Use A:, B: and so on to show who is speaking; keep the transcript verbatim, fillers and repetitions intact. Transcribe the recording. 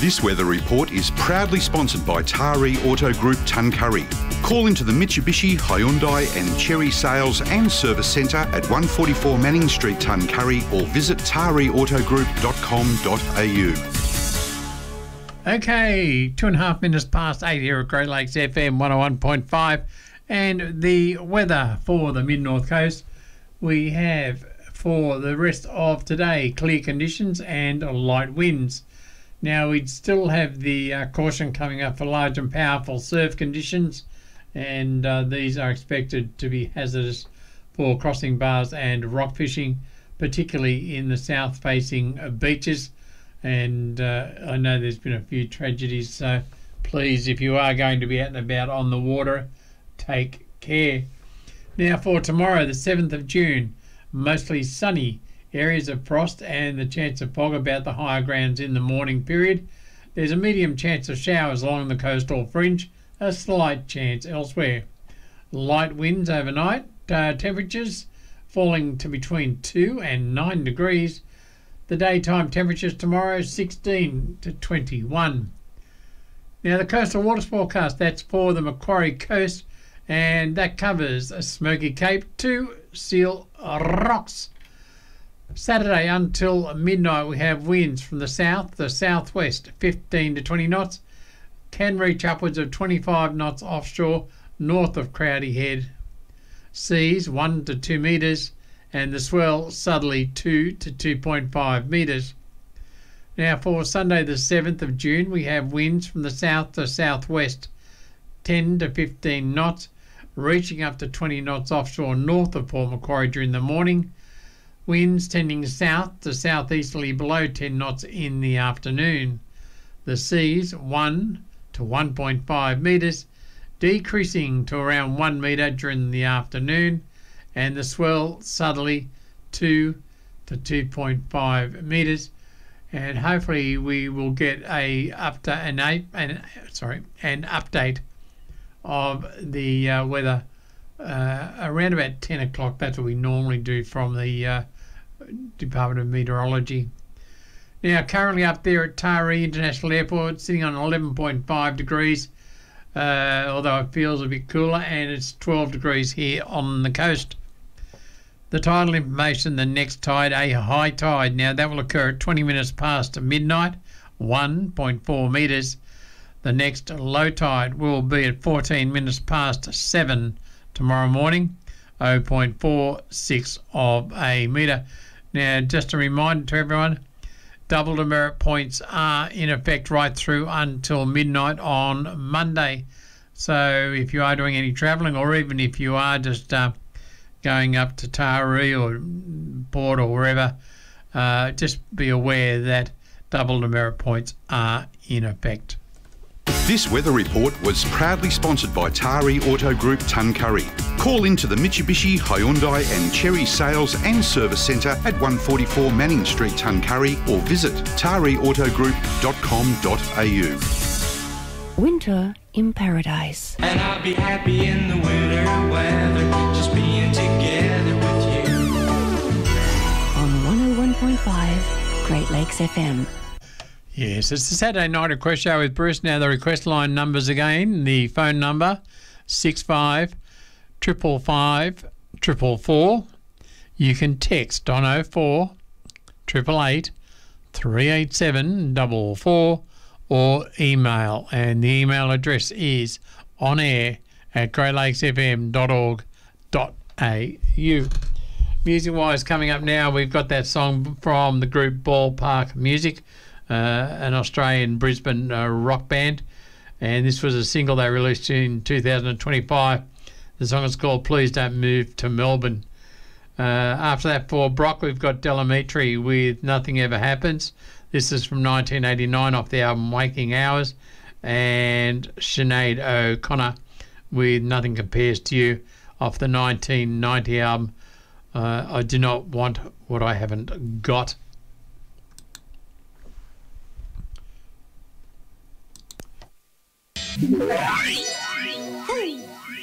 A: This weather report is proudly sponsored by Taree Auto Group Tuncurry. Call into the Mitsubishi, Hyundai and Chery Sales and Service Centre at one forty-four Manning Street, Tuncurry, or visit taree auto group dot com dot a u.
B: Okay, two and a half minutes past eight here at Great Lakes F M one oh one point five. And the weather for the mid-north coast, we have for the rest of today clear conditions and light winds. Now we'd still have the uh, caution coming up for large and powerful surf conditions, and uh, these are expected to be hazardous for crossing bars and rock fishing, particularly in the south-facing uh, beaches. And uh, I know there's been a few tragedies, so please, if you are going to be out and about on the water, take care. Now for tomorrow, the seventh of June, mostly sunny, areas of frost and the chance of fog about the higher grounds in the morning period. There's a medium chance of showers along the coastal fringe, a slight chance elsewhere. Light winds overnight, uh, temperatures falling to between two and nine degrees. The daytime temperatures tomorrow sixteen to twenty-one. Now the coastal waters forecast, that's for the Macquarie Coast, and that covers a Smoky Cape to Seal Rocks. Saturday until midnight we have winds from the south, the southwest, fifteen to twenty knots, can reach upwards of twenty-five knots offshore north of Crowdy Head. Seas one to two metres, and the swell southerly two to two point five metres. Now for Sunday the seventh of June we have winds from the south to southwest, ten to fifteen knots, reaching up to twenty knots offshore north of Port Macquarie during the morning. Winds tending south to southeasterly below ten knots in the afternoon. The seas one to one point five metres, decreasing to around one metre during the afternoon, and the swell southerly two to two point five metres. And hopefully we will get a up to an eight and sorry an update of the uh, weather uh, around about ten o'clock. That's what we normally do from the uh, Department of Meteorology. Now currently up there at Taree International Airport, sitting on eleven point five degrees, uh, although it feels a bit cooler, and it's twelve degrees here on the coast. The tidal information, the next tide, a high tide. Now that will occur at twenty minutes past midnight, one point four metres. The next low tide will be at fourteen minutes past seven tomorrow morning, zero point four six of a metre. Now just a reminder to everyone, double demerit points are in effect right through until midnight on Monday. So if you are doing any travelling, or even if you are just uh, going up to Taree or Port or wherever, uh, just be aware that double demerit points are in effect.
A: This weather report was proudly sponsored by Taree Auto Group Tuncurry. Call into the Mitsubishi, Hyundai and Chery Sales and Service Centre at one forty-four Manning Street, Tuncurry, or visit taree auto group dot com dot a u.
C: Winter in Paradise.
D: And I'll be happy in the winter weather, just being together with you.
C: On one oh one point five Great Lakes F M.
B: Yes, it's the Saturday Night Request Show with Bruce. Now the request line numbers again. The phone number six five triple five triple four. You can text on oh four triple eight three eight seven four four or email, and the email address is on air at great lakes f m dot org dot a u. Music wise, coming up now, we've got that song from the group Ballpark Music. Uh, an Australian Brisbane uh, rock band, and this was a single they released in two thousand twenty-five. The song is called Please Don't Move to Melbourne. Uh, after that, for Brock, we've got Delamitri with Nothing Ever Happens. This is from nineteen eighty-nine off the album Waking Hours, and Sinead O'Connor with Nothing Compares to You off the nineteen ninety album uh, I Do Not Want What I Haven't Got.
D: Right.